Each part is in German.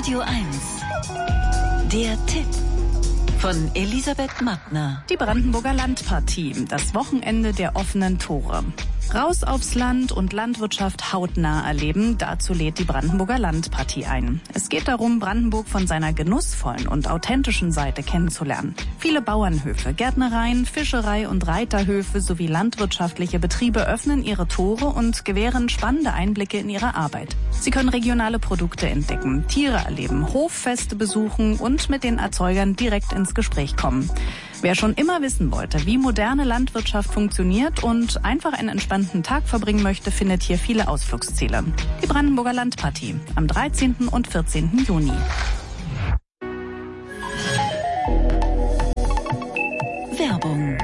Radio 1. Der Tipp von Elisabeth Mattner. Die Brandenburger Landpartie, das Wochenende der offenen Tore. Raus aufs Land und Landwirtschaft hautnah erleben, dazu lädt die Brandenburger Landpartie ein. Es geht darum, Brandenburg von seiner genussvollen und authentischen Seite kennenzulernen. Viele Bauernhöfe, Gärtnereien, Fischerei und Reiterhöfe sowie landwirtschaftliche Betriebe öffnen ihre Tore und gewähren spannende Einblicke in ihre Arbeit. Sie können regionale Produkte entdecken, Tiere erleben, Hoffeste besuchen und mit den Erzeugern direkt ins Gespräch kommen. Wer schon immer wissen wollte, wie moderne Landwirtschaft funktioniert und einfach einen entspannten Tag verbringen möchte, findet hier viele Ausflugsziele. Die Brandenburger Landpartie am 13. und 14. Juni. Werbung.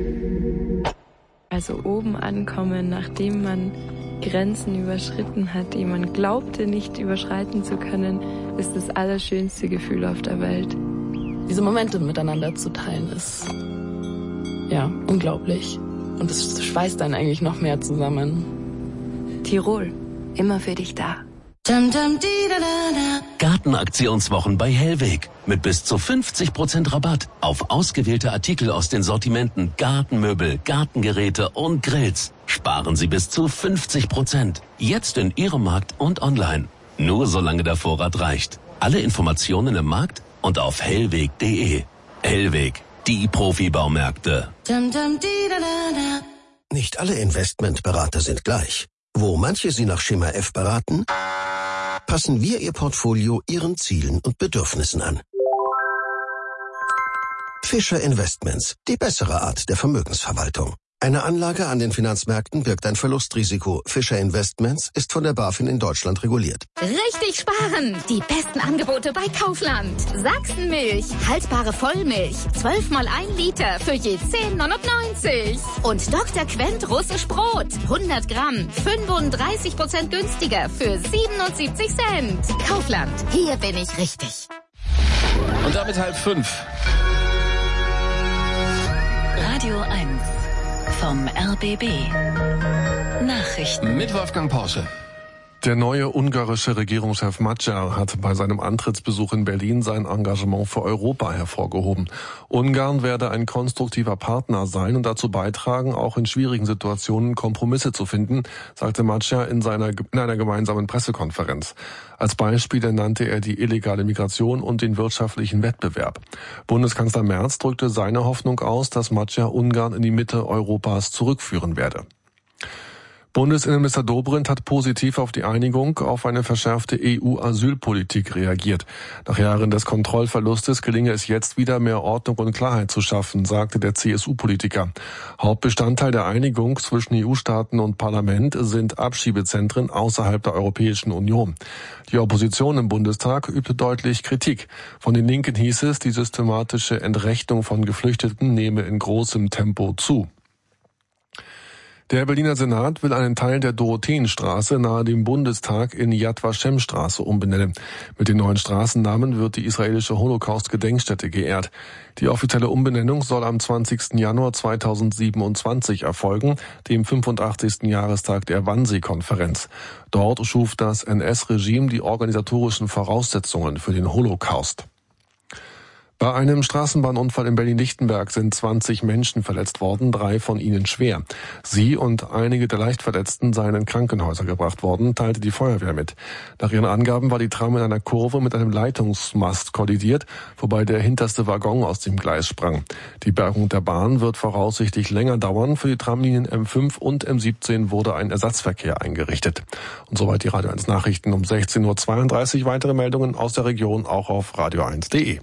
Also oben ankommen, nachdem man Grenzen überschritten hat, die man glaubte nicht überschreiten zu können, ist das allerschönste Gefühl auf der Welt. Diese Momente miteinander zu teilen, ist ja unglaublich. Und es schweißt einen eigentlich noch mehr zusammen. Tirol, immer für dich da. Gartenaktionswochen bei Hellweg. Mit bis zu 50% Rabatt auf ausgewählte Artikel aus den Sortimenten Gartenmöbel, Gartengeräte und Grills. Sparen Sie bis zu 50%. Jetzt in Ihrem Markt und online. Nur solange der Vorrat reicht. Alle Informationen im Markt und auf hellweg.de. Hellweg, die Profibaumärkte. Nicht alle Investmentberater sind gleich. Wo manche Sie nach Schema F beraten, passen wir Ihr Portfolio Ihren Zielen und Bedürfnissen an. Fischer Investments, die bessere Art der Vermögensverwaltung. Eine Anlage an den Finanzmärkten birgt ein Verlustrisiko. Fischer Investments ist von der BaFin in Deutschland reguliert. Richtig sparen! Die besten Angebote bei Kaufland. Sachsenmilch, haltbare Vollmilch, 12 mal 1 Liter für je 10,99. Und Dr. Quent russisch Brot, 100 Gramm, 35% günstiger für 77 Cent. Kaufland, hier bin ich richtig. Und damit 4:30. Radio 1 vom RBB. Nachrichten Mit Wolfgang Porsche. Der neue ungarische Regierungschef Magyar hat bei seinem Antrittsbesuch in Berlin sein Engagement für Europa hervorgehoben. Ungarn werde ein konstruktiver Partner sein und dazu beitragen, auch in schwierigen Situationen Kompromisse zu finden, sagte Magyar in einer gemeinsamen Pressekonferenz. Als Beispiele nannte er die illegale Migration und den wirtschaftlichen Wettbewerb. Bundeskanzler Merz drückte seine Hoffnung aus, dass Magyar Ungarn in die Mitte Europas zurückführen werde. Bundesinnenminister Dobrindt hat positiv auf die Einigung auf eine verschärfte EU-Asylpolitik reagiert. Nach Jahren des Kontrollverlustes gelinge es jetzt wieder, mehr Ordnung und Klarheit zu schaffen, sagte der CSU-Politiker. Hauptbestandteil der Einigung zwischen EU-Staaten und Parlament sind Abschiebezentren außerhalb der Europäischen Union. Die Opposition im Bundestag übte deutlich Kritik. Von den Linken hieß es, die systematische Entrechtung von Geflüchteten nehme in großem Tempo zu. Der Berliner Senat will einen Teil der Dorotheenstraße nahe dem Bundestag in Yad Vashem-Straße umbenennen. Mit den neuen Straßennamen wird die israelische Holocaust-Gedenkstätte geehrt. Die offizielle Umbenennung soll am 20. Januar 2027 erfolgen, dem 85. Jahrestag der Wannsee-Konferenz. Dort schuf das NS-Regime die organisatorischen Voraussetzungen für den Holocaust. Bei einem Straßenbahnunfall in Berlin-Lichtenberg sind 20 Menschen verletzt worden, 3 von ihnen schwer. Sie und einige der Leichtverletzten seien in Krankenhäuser gebracht worden, teilte die Feuerwehr mit. Nach ihren Angaben war die Tram in einer Kurve mit einem Leitungsmast kollidiert, wobei der hinterste Waggon aus dem Gleis sprang. Die Bergung der Bahn wird voraussichtlich länger dauern. Für die Tramlinien M5 und M17 wurde ein Ersatzverkehr eingerichtet. Und soweit die Radio 1 Nachrichten um 16.32 Uhr. Weitere Meldungen aus der Region auch auf radio1.de.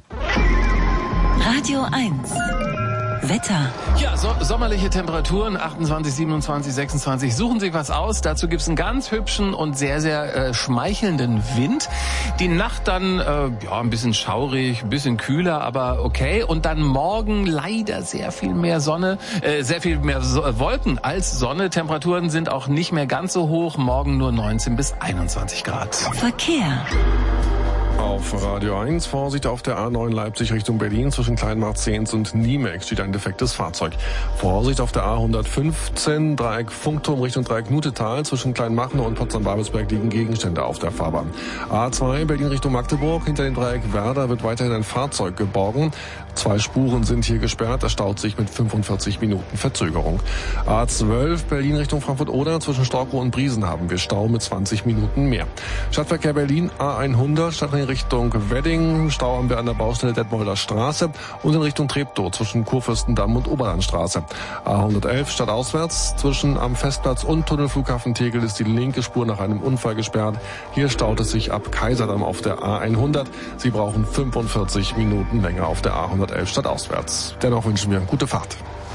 Radio 1 Wetter. Ja, sommerliche Temperaturen, 28, 27, 26. Suchen Sie was aus. Dazu gibt's einen ganz hübschen und sehr, sehr schmeichelnden Wind. Die Nacht dann ein bisschen schaurig, ein bisschen kühler, aber okay. Und dann morgen leider sehr viel mehr Sonne, sehr viel mehr Wolken als Sonne. Temperaturen sind auch nicht mehr ganz so hoch. Morgen nur 19 bis 21 Grad. Verkehr. Auf Radio 1, Vorsicht auf der A9 Leipzig Richtung Berlin zwischen Kleinmarkt-Zehns und Niemek steht ein defektes Fahrzeug. Vorsicht auf der A115 Dreieck Funkturm Richtung Dreieck Nutetal zwischen Kleinmachnow und Potsdam-Babelsberg liegen Gegenstände auf der Fahrbahn. A2 Berlin Richtung Magdeburg, hinter dem Dreieck Werder wird weiterhin ein Fahrzeug geborgen. 2 Spuren sind hier gesperrt, das staut sich mit 45 Minuten Verzögerung. A12 Berlin Richtung Frankfurt-Oder zwischen Storkow und Briesen haben wir Stau mit 20 Minuten mehr. Stadtverkehr Berlin A100 Stadtring Richtung Wedding, Stau haben wir an der Baustelle Detmolder Straße und in Richtung Treptow zwischen Kurfürstendamm und Oberlandstraße. A111 stadtauswärts zwischen am Festplatz und Tunnelflughafen Tegel ist die linke Spur nach einem Unfall gesperrt. Hier staut es sich ab Kaiserdamm auf der A100. Sie brauchen 45 Minuten länger auf der A111 stadtauswärts. Dennoch wünschen wir gute Fahrt.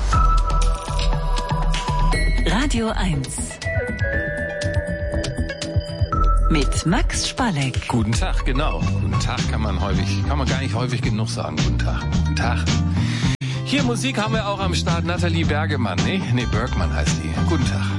Radio 1 mit Max Spalleck. Guten Tag, genau. Guten Tag kann man gar nicht häufig genug sagen. Guten Tag. Guten Tag. Hier Musik haben wir auch am Start. Nathalie Bergemann. Nee, Bergmann heißt die. Guten Tag.